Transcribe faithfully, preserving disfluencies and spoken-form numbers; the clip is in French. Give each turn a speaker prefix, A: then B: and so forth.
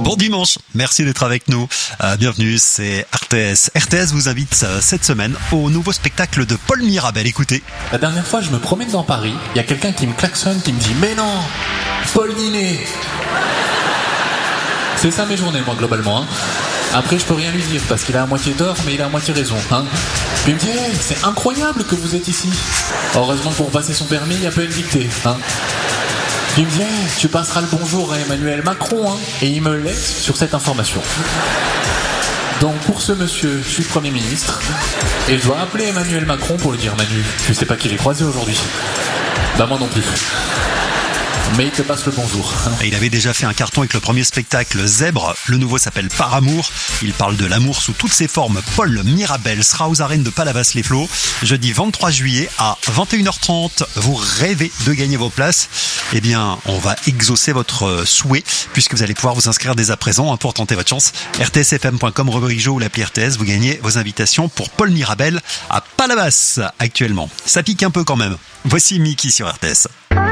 A: Bon dimanche, merci d'être avec nous. Euh, bienvenue, c'est R T S. R T S vous invite euh, cette semaine au nouveau spectacle de Paul Mirabel. Écoutez.
B: La dernière fois, je me promène dans Paris, il y a quelqu'un qui me klaxonne, qui me dit « Mais non, Paul Ninet !» C'est ça mes journées, moi, globalement. Hein. Après, je peux rien lui dire, parce qu'il a à moitié tort, mais il a à moitié raison. Hein. Puis il me dit hey, « C'est incroyable que vous êtes ici !» Heureusement, pour passer son permis, il y a pas une dictée. Hein. Il me dit hey, « Tu passeras le bonjour à Emmanuel Macron. Hein. » Et il me laisse sur cette information. Donc pour ce monsieur, je suis Premier ministre, et je dois appeler Emmanuel Macron pour lui dire « Manu, tu sais pas qui j'ai croisé aujourd'hui ?» Bah moi non plus. Mais il te passe le bonjour.
A: Il avait déjà fait un carton avec le premier spectacle Zèbre. Le nouveau s'appelle Par Amour. Il parle de l'amour sous toutes ses formes. Paul Mirabel sera aux arènes de Palavas-les-Flots jeudi vingt-trois juillet à vingt et une heures trente. Vous rêvez de gagner vos places? Eh bien, on va exaucer votre souhait puisque vous allez pouvoir vous inscrire dès à présent pour tenter votre chance. R T S F M point com, rubrique jeu ou l'appli R T S. Vous gagnez vos invitations pour Paul Mirabel à Palavas actuellement. Ça pique un peu quand même. Voici Mickey sur R T S.